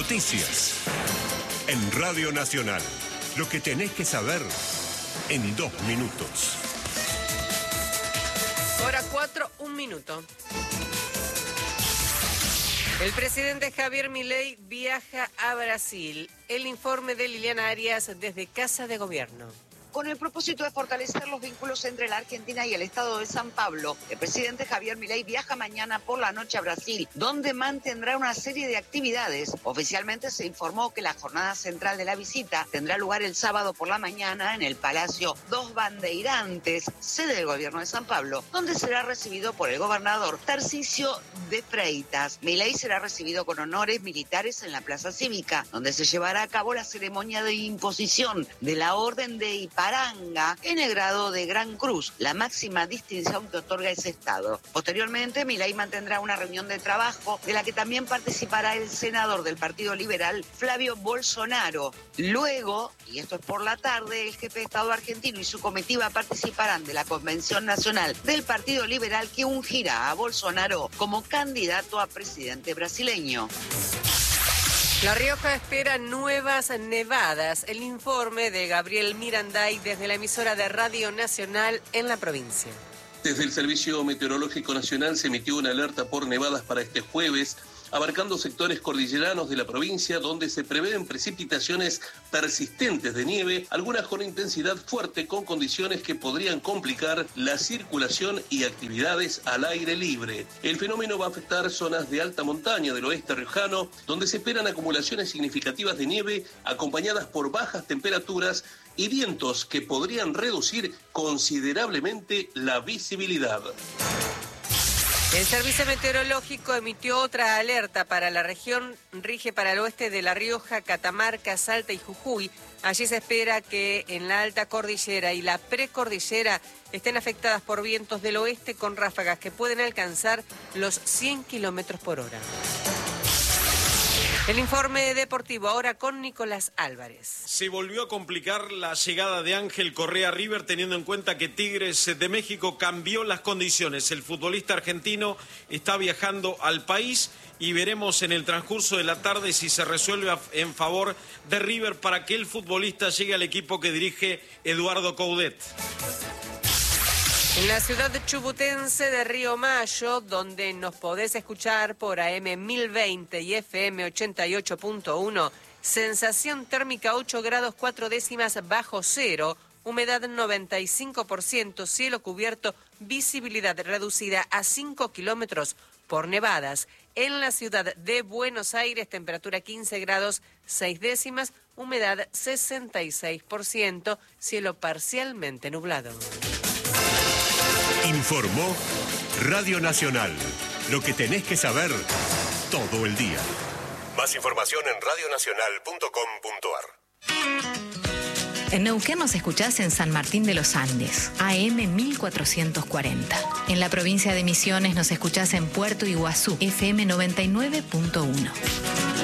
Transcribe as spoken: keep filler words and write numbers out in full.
Noticias. En Radio Nacional. Lo que tenés que saber en dos minutos. Hora cuatro, un minuto. El presidente Javier Milei viaja a Brasil. El informe de Liliana Arias desde Casa de Gobierno. Con el propósito de fortalecer los vínculos entre la Argentina y el Estado de San Pablo, el presidente Javier Milei viaja mañana por la noche a Brasil, donde mantendrá una serie de actividades. Oficialmente se informó que la jornada central de la visita tendrá lugar el sábado por la mañana en el Palacio Dos Bandeirantes, sede del gobierno de San Pablo, donde será recibido por el gobernador Tarcisio de Freitas. Milei será recibido con honores militares en la Plaza Cívica, donde se llevará a cabo la ceremonia de imposición de la Orden de Iparanga en el grado de Gran Cruz, la máxima distinción que otorga ese estado. Posteriormente, Milei mantendrá una reunión de trabajo de la que también participará el senador del Partido Liberal, Flavio Bolsonaro. Luego, y esto es por la tarde, el jefe de Estado argentino y su comitiva participarán de la Convención Nacional del Partido Liberal que ungirá a Bolsonaro como candidato a presidente brasileño. La Rioja espera nuevas nevadas. El informe de Gabriel Miranday desde la emisora de Radio Nacional en la provincia. Desde el Servicio Meteorológico Nacional se emitió una alerta por nevadas para este jueves, abarcando sectores cordilleranos de la provincia donde se prevén precipitaciones persistentes de nieve, algunas con intensidad fuerte, con condiciones que podrían complicar la circulación y actividades al aire libre. El fenómeno va a afectar zonas de alta montaña del oeste riojano, donde se esperan acumulaciones significativas de nieve acompañadas por bajas temperaturas y vientos que podrían reducir considerablemente la visibilidad. El Servicio Meteorológico emitió otra alerta para la región, rige para el oeste de La Rioja, Catamarca, Salta y Jujuy. Allí se espera que en la alta cordillera y la precordillera estén afectadas por vientos del oeste con ráfagas que pueden alcanzar los cien kilómetros por hora. El informe deportivo ahora con Nicolás Álvarez. Se volvió a complicar la llegada de Ángel Correa a River, teniendo en cuenta que Tigres de México cambió las condiciones. El futbolista argentino está viajando al país y veremos en el transcurso de la tarde si se resuelve en favor de River para que el futbolista llegue al equipo que dirige Eduardo Coudet. En la ciudad chubutense de Río Mayo, donde nos podés escuchar por A M mil veinte y F M ochenta y ocho punto uno, sensación térmica ocho grados cuatro décimas bajo cero, humedad noventa y cinco por ciento, cielo cubierto, visibilidad reducida a cinco kilómetros por nevadas. En la ciudad de Buenos Aires, temperatura quince grados seis décimas, humedad sesenta y seis por ciento, cielo parcialmente nublado. Informó Radio Nacional. Lo que tenés que saber todo el día. Más información en radio nacional punto com punto a r. En Neuquén nos escuchás en San Martín de los Andes, A M mil cuatrocientos cuarenta. En la provincia de Misiones nos escuchás en Puerto Iguazú, F M noventa y nueve punto uno.